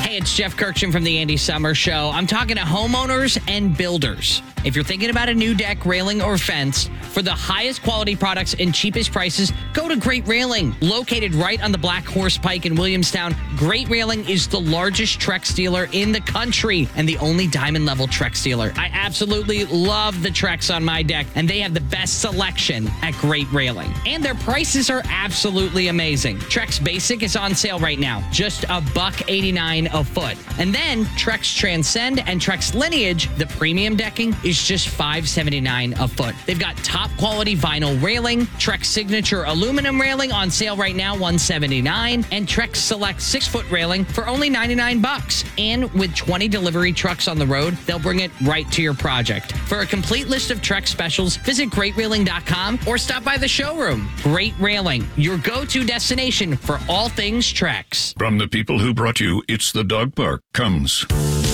Hey, it's Jeff Kirkchen from the Andy Summer Show. I'm talking to homeowners and builders. If you're thinking about a new deck, railing, or fence, for the highest quality products and cheapest prices, go to Great Railing. Located right on the Black Horse Pike in Williamstown, Great Railing is the largest Trex dealer in the country and the only diamond level Trex dealer. I absolutely love the Trex on my deck, and they have the best selection at Great Railing. And their prices are absolutely amazing. Trex Basic is on sale right now, just $189 a foot. And then Trex Transcend and Trex Lineage, the premium decking, is just $579 a foot. They've got top quality vinyl railing, Trex Signature aluminum railing on sale right now, $179, and Trex Select 6-foot railing for only $99. And with 20 delivery trucks on the road, they'll bring it right to your project. For a complete list of Trex specials, visit greatrailing.com or stop by the showroom. Great Railing, your go-to destination for all things Trex. From the people who brought you It's the Dog Park comes